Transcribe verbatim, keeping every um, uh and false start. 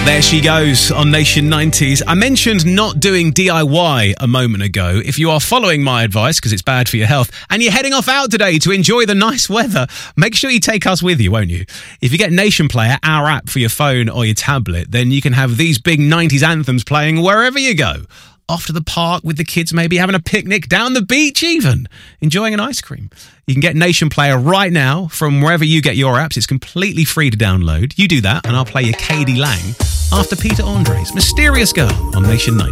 There she goes on Nation nineties. I mentioned not doing D I Y a moment ago. If you are following my advice, because it's bad for your health, and you're heading off out today to enjoy the nice weather, make sure you take us with you, won't you? If you get Nation Player, our app for your phone or your tablet, then you can have these big nineties anthems playing wherever you go. Off to the park with the kids, maybe having a picnic, down the beach even, enjoying an ice cream. You can get Nation Player right now from wherever you get your apps. It's completely free to download. You do that and I'll play you K D Lang after Peter Andre's Mysterious Girl on Nation ninety.